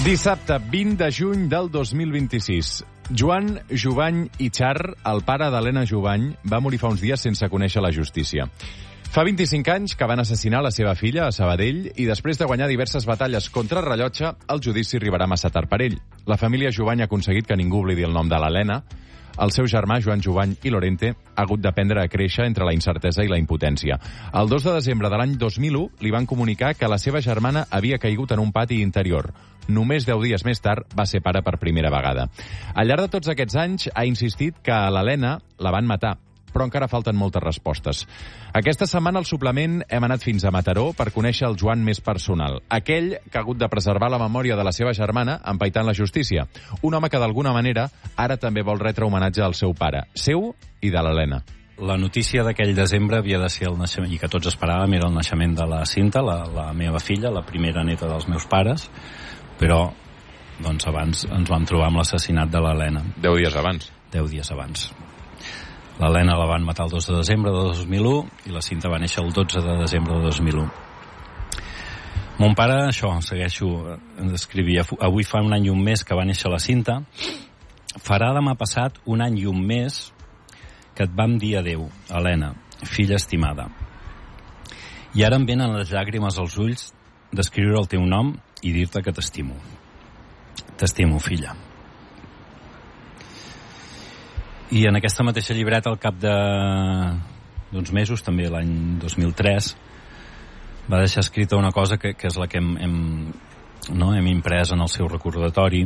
Dissabte 20 de juny del 2026. Joan Jubany i Char, el pare d'Helena Jubany, va morir fa uns dies sense conèixer la justícia. Fa 25 anys que van assassinar la seva filla a Sabadell i després de guanyar diverses batalles contra el rellotge, el judici arribarà massa tard per ell. La família Jubany ha aconseguit que ningú oblidi el nom de l'Helena. El seu germà, Joan Jubany i Lorente, ha hagut d'aprendre a créixer entre la incertesa i la impotència. El 2 de desembre de l'any 2001 li van comunicar que la seva germana havia caigut en un pati interior. Només 10 dies més tard va ser pare per primera vegada. Al llarg de tots aquests anys ha insistit que a l'Helena la van matar, però encara falten moltes respostes. Aquesta setmana al suplement hem anat fins a Mataró per conèixer el Joan més personal, aquell que ha hagut de preservar la memòria de la seva germana empaitant la justícia. Un home que d'alguna manera ara també vol retre homenatge al seu pare, seu i de l'Helena. La notícia d'aquell desembre havia de ser el naixement, i que tots esperàvem, era el naixement de la Cinta, la meva filla, la primera neta dels meus pares, però doncs abans ens vam trobar amb l'assassinat de l'Helena. 10 dies abans. 10 dies abans. L'Helena la van matar el 2 de desembre de 2001 i la Cinta va néixer el 12 de desembre de 2001. Mon pare, això, segueixo, ens escrivia, avui fa un any i un mes que va néixer la Cinta, farà demà passat un any i un mes que et vam dir adeu, Helena, filla estimada. I ara em venen les llàgrimes als ulls d'escriure el teu nom i dir-te que t'estimo. T'estimo, filla. I en aquesta mateixa llibreta, al cap d'uns mesos, també l'any 2003, va deixar escrita una cosa que és la que hem imprès en el seu recordatori.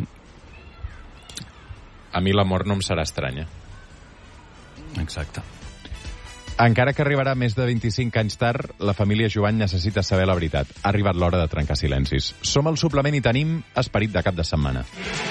A mi la mort no em serà estranya. Exacte. Encara que arribarà més de 25 anys tard, la família Jubany necessita saber la veritat. Ha arribat l'hora de trencar silencis. Som al suplement i tenim esperit de cap de setmana.